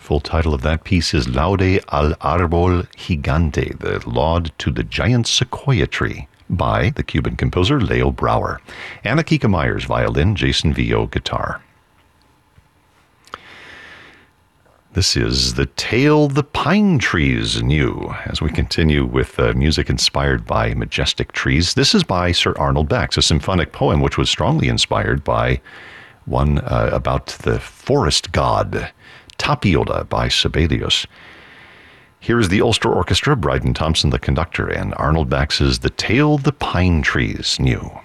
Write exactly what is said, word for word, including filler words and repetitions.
Full title of that piece is Laude al Arbol Gigante, the Laud to the Giant Sequoia Tree, by the Cuban composer Leo Brouwer. Anna Kika Myers, violin, Jason Vio, guitar. This is The Tale the Pine Trees Knew, as we continue with uh, music inspired by majestic trees. This is by Sir Arnold Bax, a symphonic poem which was strongly inspired by one uh, about the forest god, Tapiola, by Sibelius. Here is the Ulster Orchestra, Bryden Thompson the conductor, and Arnold Bax's The Tale the Pine Trees Knew.